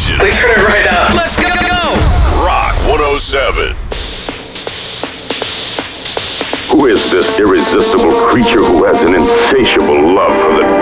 station. Please turn it right up. Let's go! Rock 107. Who is this irresistible creature